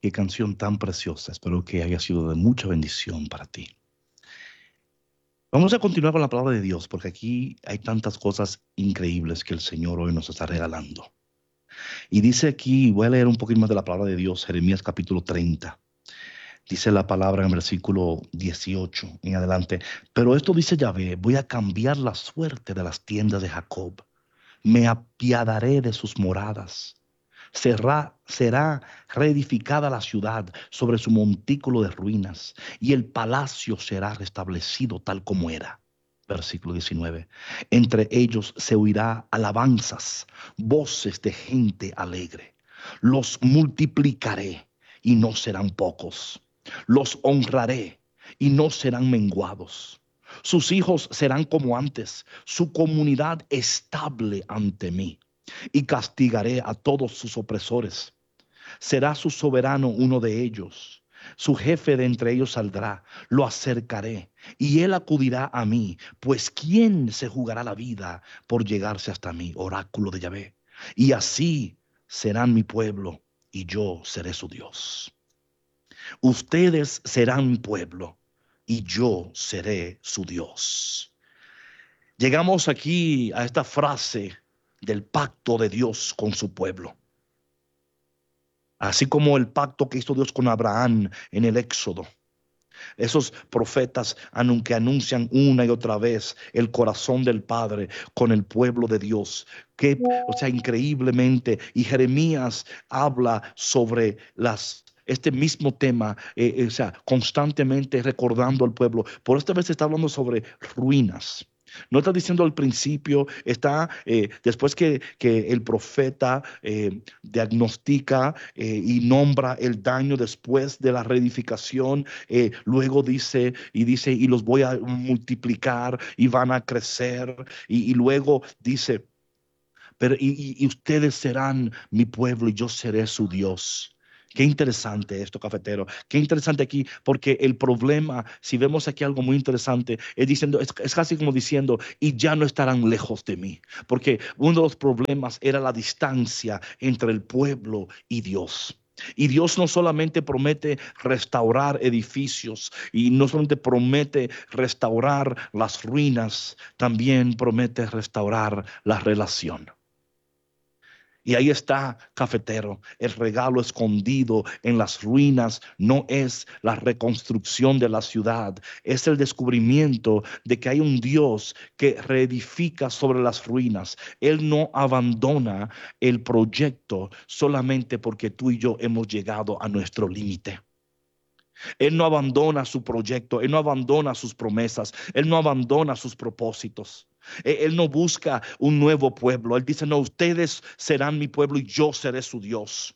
Qué canción tan preciosa. Espero que haya sido de mucha bendición para ti. Vamos a continuar con la palabra de Dios, porque aquí hay tantas cosas increíbles que el Señor hoy nos está regalando. Y dice aquí, voy a leer un poquito más de la palabra de Dios, Jeremías capítulo 30. Dice la palabra en el versículo 18 en adelante. Pero esto dice Yahvé: voy a cambiar la suerte de las tiendas de Jacob. Me apiadaré de sus moradas. Será reedificada la ciudad sobre su montículo de ruinas, y el palacio será restablecido tal como era. Versículo 19. Entre ellos se oirá alabanzas, voces de gente alegre. Los multiplicaré y no serán pocos. Los honraré y no serán menguados. Sus hijos serán como antes, su comunidad estable ante mí. Y castigaré a todos sus opresores. Será su soberano uno de ellos. Su jefe de entre ellos saldrá. Lo acercaré y él acudirá a mí. Pues ¿quién se jugará la vida por llegarse hasta mí? Oráculo de Yahvé. Y así serán mi pueblo y yo seré su Dios. Ustedes serán mi pueblo y yo seré su Dios. Llegamos aquí a esta frase del pacto de Dios con su pueblo. Así como el pacto que hizo Dios con Abraham en el Éxodo. Esos profetas que anuncian una y otra vez el corazón del Padre con el pueblo de Dios. Que, increíblemente, y Jeremías habla sobre este mismo tema, constantemente recordando al pueblo. Por esta vez está hablando sobre ruinas. No está diciendo al principio, está después que el profeta diagnostica y nombra el daño después de la reedificación. Luego dice, y los voy a multiplicar y van a crecer. Y luego dice, pero y ustedes serán mi pueblo y yo seré su Dios. Qué interesante esto, cafetero. Qué interesante aquí, porque el problema, si vemos aquí algo muy interesante, es casi como diciendo, y ya no estarán lejos de mí. Porque uno de los problemas era la distancia entre el pueblo y Dios. Y Dios no solamente promete restaurar edificios y no solamente promete restaurar las ruinas, también promete restaurar la relación. Y ahí está, cafetero, el regalo escondido en las ruinas no es la reconstrucción de la ciudad, es el descubrimiento de que hay un Dios que reedifica sobre las ruinas. Él no abandona el proyecto solamente porque tú y yo hemos llegado a nuestro límite. Él no abandona su proyecto, Él no abandona sus promesas, Él no abandona sus propósitos. Él no busca un nuevo pueblo. Él dice, no, ustedes serán mi pueblo y yo seré su Dios.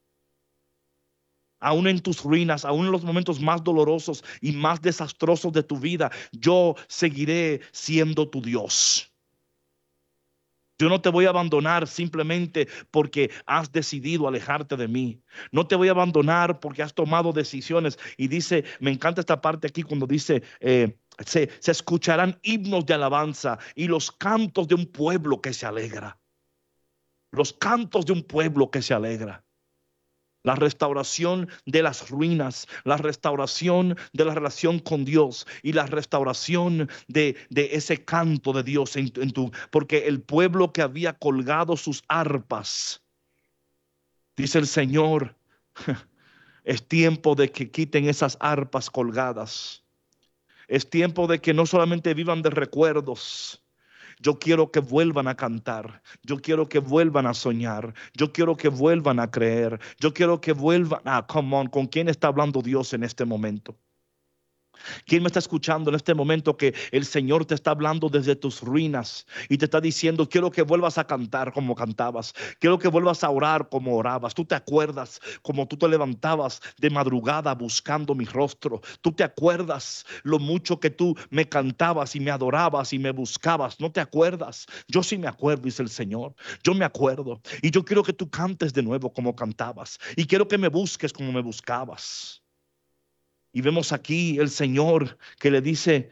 Aún en tus ruinas, aún en los momentos más dolorosos y más desastrosos de tu vida, yo seguiré siendo tu Dios. Yo no te voy a abandonar simplemente porque has decidido alejarte de mí. No te voy a abandonar porque has tomado decisiones. Y dice, me encanta esta parte aquí cuando dice, se escucharán himnos de alabanza y los cantos de un pueblo que se alegra. Los cantos de un pueblo que se alegra. La restauración de las ruinas, la restauración de la relación con Dios y la restauración de ese canto de Dios porque el pueblo que había colgado sus arpas, dice el Señor, es tiempo de que quiten esas arpas colgadas. Es tiempo de que no solamente vivan de recuerdos. Yo quiero que vuelvan a cantar. Yo quiero que vuelvan a soñar. Yo quiero que vuelvan a creer. Yo quiero que vuelvan. Come on. ¿Con quién está hablando Dios en este momento? ¿Quién me está escuchando en este momento que el Señor te está hablando desde tus ruinas y te está diciendo, quiero que vuelvas a cantar como cantabas, quiero que vuelvas a orar como orabas? Tú te acuerdas como tú te levantabas de madrugada buscando mi rostro. Tú te acuerdas lo mucho que tú me cantabas y me adorabas y me buscabas. ¿No te acuerdas? Yo sí me acuerdo, dice el Señor. Yo me acuerdo y yo quiero que tú cantes de nuevo como cantabas y quiero que me busques como me buscabas. Y vemos aquí el Señor que le dice,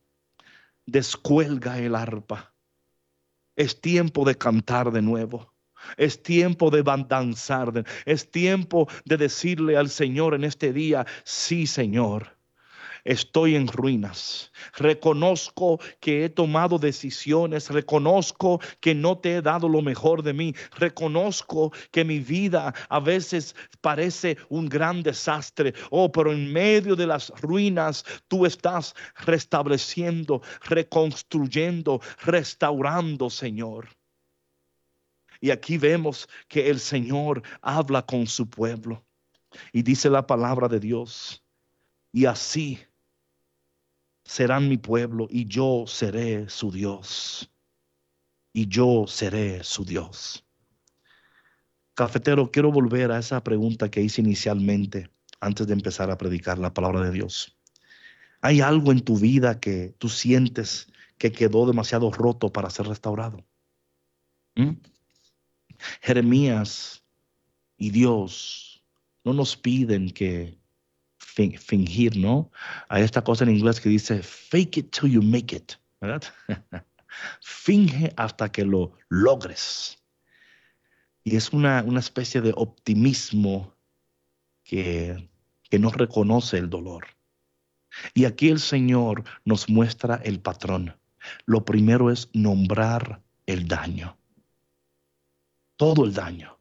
descuelga el arpa. Es tiempo de cantar de nuevo. Es tiempo de danzar. Es tiempo de decirle al Señor en este día, sí, Señor. Estoy en ruinas. Reconozco que he tomado decisiones. Reconozco que no te he dado lo mejor de mí. Reconozco que mi vida a veces parece un gran desastre. Oh, pero en medio de las ruinas tú estás restableciendo, reconstruyendo, restaurando, Señor. Y aquí vemos que el Señor habla con su pueblo y dice la palabra de Dios. Y así serán mi pueblo y yo seré su Dios. Y yo seré su Dios. Cafetero, quiero volver a esa pregunta que hice inicialmente antes de empezar a predicar la palabra de Dios. ¿Hay algo en tu vida que tú sientes que quedó demasiado roto para ser restaurado? ¿Mm? Jeremías y Dios no nos piden que fingir, ¿no? Hay esta cosa en inglés que dice fake it till you make it, ¿verdad? Finge hasta que lo logres. Y es una especie de optimismo que no reconoce el dolor. Y aquí el Señor nos muestra el patrón. Lo primero es nombrar el daño. Todo el daño.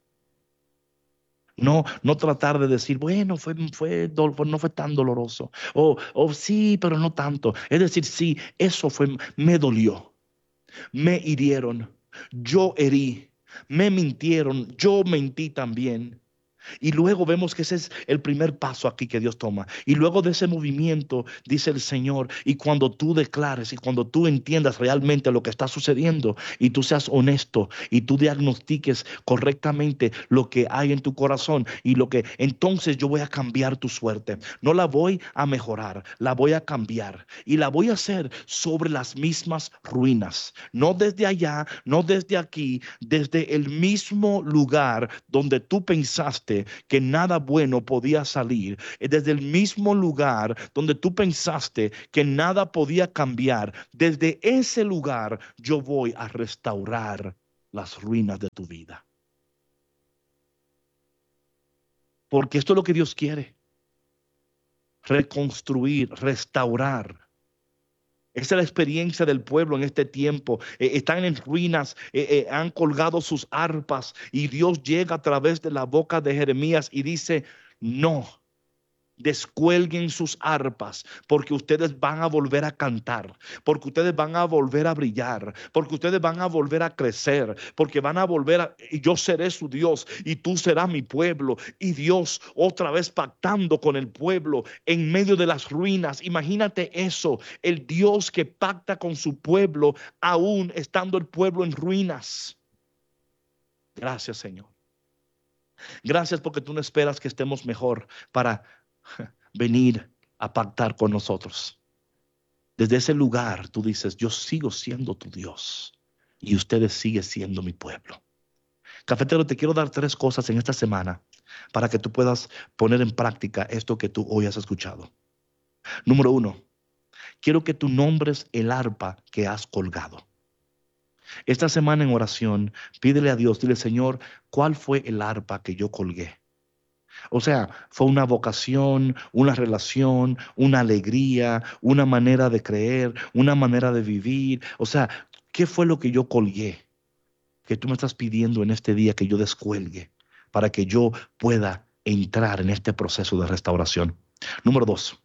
No tratar de decir, bueno, no fue tan doloroso. O sí, pero no tanto. Es decir, sí, me dolió. Me hirieron. Yo herí. Me mintieron. Yo mentí también. Y luego vemos que ese es el primer paso aquí que Dios toma. Y luego de ese movimiento, dice el Señor, y cuando tú declares y cuando tú entiendas realmente lo que está sucediendo y tú seas honesto y tú diagnostiques correctamente lo que hay en tu corazón y entonces yo voy a cambiar tu suerte. No la voy a mejorar, la voy a cambiar y la voy a hacer sobre las mismas ruinas. No desde allá, no desde aquí, desde el mismo lugar donde tú pensaste que nada bueno podía salir, desde el mismo lugar donde tú pensaste que nada podía cambiar, desde ese lugar yo voy a restaurar las ruinas de tu vida. Porque esto es lo que Dios quiere. Reconstruir, restaurar. Esa es la experiencia del pueblo en este tiempo. Están en ruinas, han colgado sus arpas y Dios llega a través de la boca de Jeremías y dice, no. Descuelguen sus arpas, porque ustedes van a volver a cantar, porque ustedes van a volver a brillar, porque ustedes van a volver a crecer, porque van a y yo seré su Dios y tú serás mi pueblo. Y Dios otra vez pactando con el pueblo en medio de las ruinas. Imagínate eso, el Dios que pacta con su pueblo aún estando el pueblo en ruinas. Gracias, Señor. Gracias porque tú no esperas que estemos mejor para venir a pactar con nosotros. Desde ese lugar tú dices, yo sigo siendo tu Dios y ustedes siguen siendo mi pueblo. Cafetero, te quiero dar 3 cosas en esta semana para que tú puedas poner en práctica esto que tú hoy has escuchado. Número 1, quiero que tú nombres el arpa que has colgado. Esta semana en oración, pídele a Dios, dile, Señor, ¿cuál fue el arpa que yo colgué? O sea, fue una vocación, una relación, una alegría, una manera de creer, una manera de vivir. O sea, ¿qué fue lo que yo colgué? Que tú me estás pidiendo en este día que yo descuelgue para que yo pueda entrar en este proceso de restauración. Número 2,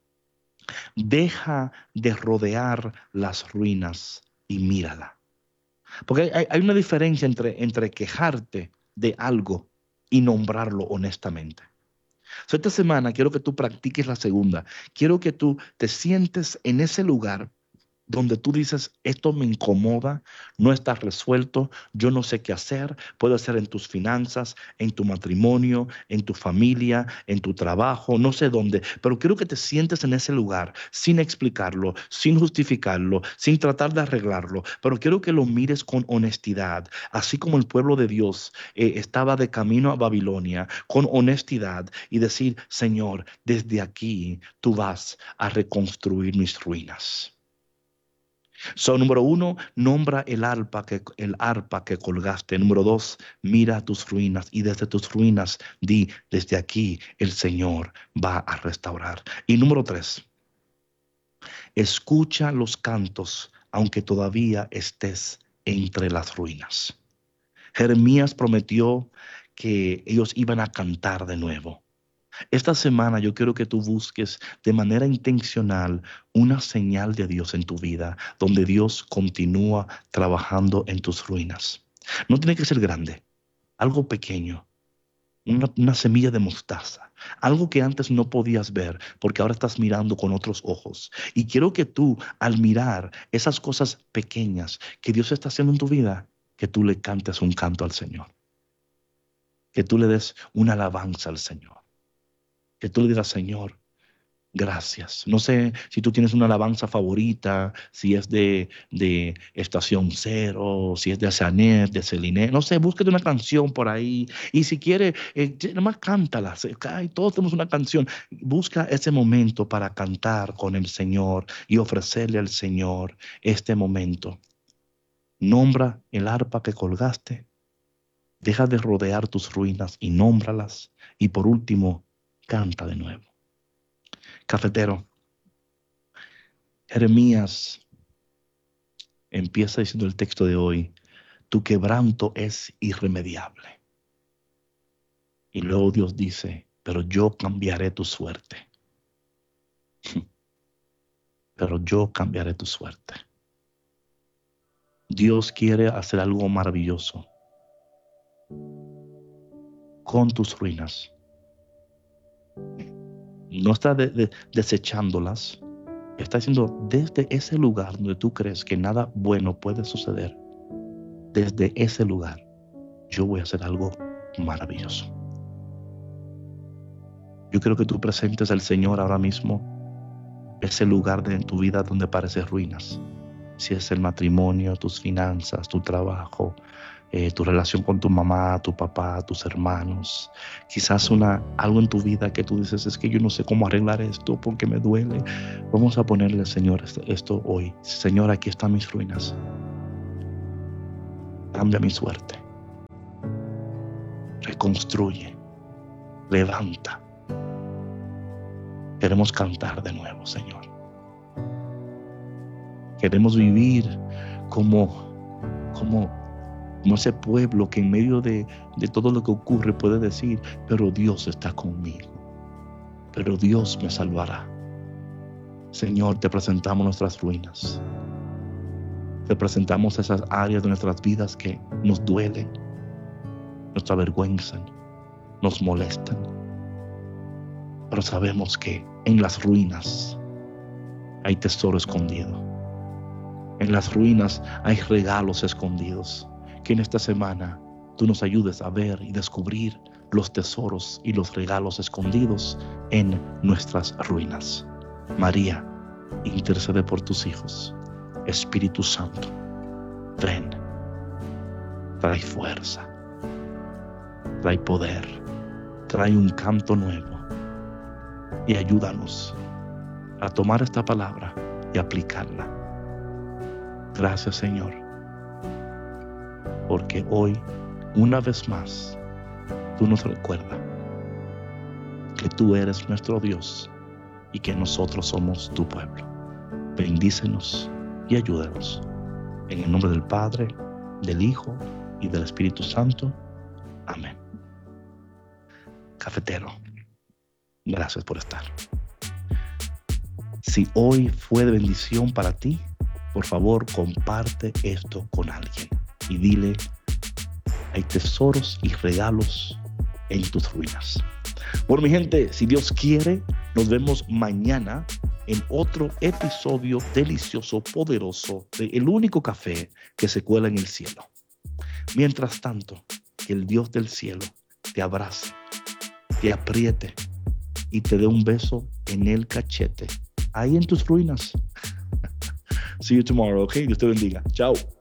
deja de rodear las ruinas y mírala. Porque hay una diferencia entre quejarte de algo y nombrarlo honestamente. Esta semana quiero que tú practiques la segunda. Quiero que tú te sientes en ese lugar donde tú dices, esto me incomoda, no está resuelto, yo no sé qué hacer. Puede ser en tus finanzas, en tu matrimonio, en tu familia, en tu trabajo, no sé dónde, pero quiero que te sientes en ese lugar sin explicarlo, sin justificarlo, sin tratar de arreglarlo, pero quiero que lo mires con honestidad, así como el pueblo de Dios estaba de camino a Babilonia, con honestidad y decir, Señor, desde aquí tú vas a reconstruir mis ruinas. Número uno, nombra el arpa que colgaste. Número dos, mira tus ruinas y desde tus ruinas di, desde aquí el Señor va a restaurar. Y número tres, escucha los cantos aunque todavía estés entre las ruinas. Jeremías prometió que ellos iban a cantar de nuevo. Esta semana yo quiero que tú busques de manera intencional una señal de Dios en tu vida, donde Dios continúa trabajando en tus ruinas. No tiene que ser grande, algo pequeño, una semilla de mostaza, algo que antes no podías ver porque ahora estás mirando con otros ojos. Y quiero que tú, al mirar esas cosas pequeñas que Dios está haciendo en tu vida, que tú le cantes un canto al Señor, que tú le des una alabanza al Señor. Que tú le digas, Señor, gracias. No sé si tú tienes una alabanza favorita, si es de Estación Cero, si es de Asanet, de Celine. No sé, búsquete una canción por ahí. Y si quieres, nada más cántala. Todos tenemos una canción. Busca ese momento para cantar con el Señor y ofrecerle al Señor este momento. Nombra el arpa que colgaste. Deja de rodear tus ruinas y nómbralas. Y por último, canta de nuevo. Cafetero, Jeremías empieza diciendo el texto de hoy, tu quebranto es irremediable. Y luego Dios dice, pero yo cambiaré tu suerte. Pero yo cambiaré tu suerte. Dios quiere hacer algo maravilloso con tus ruinas. No está desechándolas, está diciendo desde ese lugar donde tú crees que nada bueno puede suceder, desde ese lugar yo voy a hacer algo maravilloso. Yo quiero que tú presentes al Señor ahora mismo ese lugar en tu vida donde parece ruinas. Si es el matrimonio, tus finanzas, tu trabajo, tu relación con tu mamá, tu papá, tus hermanos. Quizás algo en tu vida que tú dices, es que yo no sé cómo arreglar esto porque me duele. Vamos a ponerle, Señor, esto hoy. Señor, aquí están mis ruinas. Cambia mi suerte. Reconstruye. Levanta. Queremos cantar de nuevo, Señor. Queremos vivir como ese pueblo que en medio de todo lo que ocurre puede decir, pero Dios está conmigo, pero Dios me salvará. Señor, te presentamos nuestras ruinas, te presentamos esas áreas de nuestras vidas que nos duelen, nos avergüenzan, nos molestan, pero sabemos que en las ruinas hay tesoro escondido, en las ruinas hay regalos escondidos. Que en esta semana tú nos ayudes a ver y descubrir los tesoros y los regalos escondidos en nuestras ruinas. María, intercede por tus hijos. Espíritu Santo, ven, trae fuerza, trae poder, trae un canto nuevo y ayúdanos a tomar esta palabra y aplicarla. Gracias, Señor, porque hoy, una vez más, tú nos recuerdas que tú eres nuestro Dios y que nosotros somos tu pueblo. Bendícenos y ayúdanos. En el nombre del Padre, del Hijo y del Espíritu Santo. Amén. Cafetero, gracias por estar. Si hoy fue de bendición para ti, por favor, comparte esto con alguien y dile, hay tesoros y regalos en tus ruinas. Bueno, mi gente, si Dios quiere, nos vemos mañana en otro episodio delicioso, poderoso de El Único Café que se cuela en el cielo. Mientras tanto, que el Dios del cielo te abrace, te apriete y te dé un beso en el cachete, ahí en tus ruinas. See you tomorrow, okay? Dios te bendiga. Chao.